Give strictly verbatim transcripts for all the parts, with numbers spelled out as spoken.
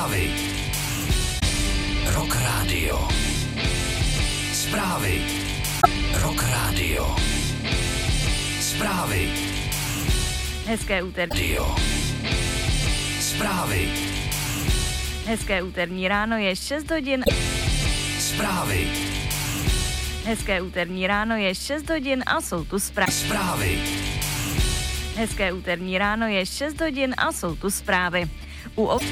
Zprávy. Rock Radio. Zprávy. Rock Radio. Zprávy. Hezké úterý. Zprávy. Hezké úterní ráno je šest hodin. Zprávy. Hezké úterní ráno je šest hodin a jsou tu zprávy. Zprávy. Hezké úterní ráno je šest hodin a jsou tu zprávy. U o...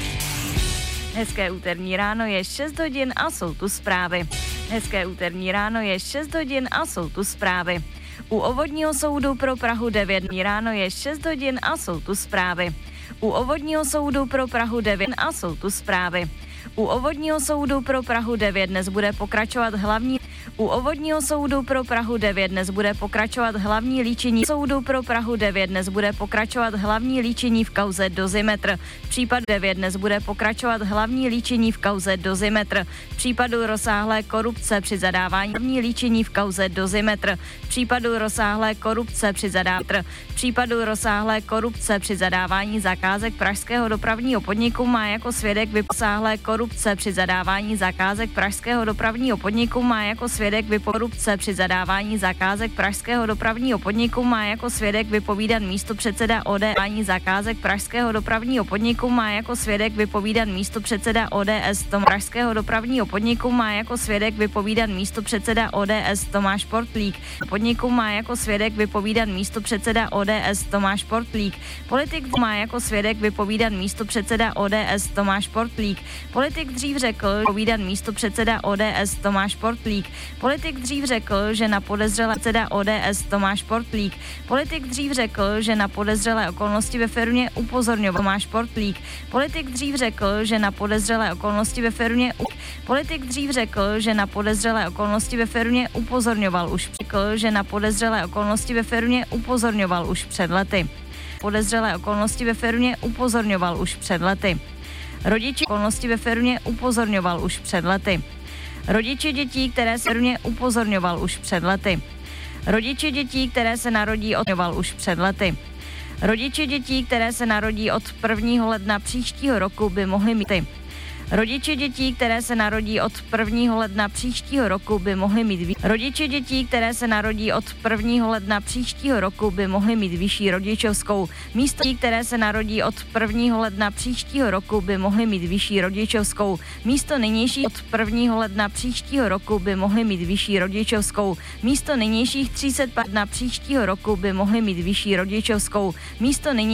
Hezké úterní ráno je šest hodin a jsou tu zprávy. Hezké úterní ráno je šest hodin a jsou tu zprávy. U Obvodního soudu pro Prahu devět ráno je šest hodin a jsou tu zprávy. U Obvodního soudu pro Prahu devět a jsou tu zprávy. U Obvodního soudu pro Prahu devět dnes bude pokračovat hlavní U Obvodního soudu pro Prahu devět dnes bude pokračovat hlavní líčení soudu pro Prahu devět dnes bude pokračovat hlavní líčení v kauze Dozimetr. V případu devět dnes bude pokračovat hlavní líčení v kauze Dozimetr. V případu rozsáhlé korupce při zadávání hlavní líčení v kauze Dozimetr. V případu rozsáhlé korupce při zadávání V případu rozsáhlé korupce při zadávání zakázek pražského dopravního podniku má jako svědek vyposáhlé korupce při zadávání zakázek pražského dopravního podniku má jako svědek vykorupce při zadávání zakázek pražského dopravního podniku má jako svědek vypovídat místopředseda O D S zakázek pražského dopravního podniku má jako svědek vypovídat místopředseda O D S Tom pražského dopravního podniku má jako svědek vypovídat místopředseda O D S Tomáš Portlík. Podniku má jako svědek vypovídat místopředseda O D S Tomáš Portlík. Politik má jako svědek vypovídat místopředseda O D S Tomáš Portlík. Politik dřív řekl, vypovídat místopředseda O D S Tomáš Portlík. Politik dřív řekl, že na podezřelé předseda O D S Tomáš Portlík. Politik dřív řekl, že na podezřelé okolnosti ve firmě upozorňoval Tomáš Portlík. Politik dřív řekl, že na podezřelé okolnosti ve firmě u... Politik dřív řekl, že na podezřelé okolnosti ve firmě upozorňoval už řekl, že na podezřelé okolnosti ve firmě upozorňoval už před lety. Podezřelé okolnosti ve firmě upozorňoval už před lety. Rodiči okolnosti ve firmě upozorňoval už před lety. Rodiče dětí, které se firmě upozorňoval už před lety. Rodiče dětí, které se narodí odňoval už před lety. Rodiče dětí, které se narodí od prvního ledna příštího roku, by mohly mít ty. Rodiče dětí, které se narodí od prvního ledna příštího roku, by mohly mít vý... Rodiče dětí, které se narodí od prvního ledna příštího roku, by mohly mít vyšší rodičovskou. Místo dětí, které se narodí od prvního ledna příštího roku, by mohly mít vyšší rodičovskou. Místo nynější od prvního ledna příštího roku by mohly mít vyšší rodičovskou. Místo nynějších tři sta padesát na příštího roku by mohly mít vyšší rodičovskou. Místo nyní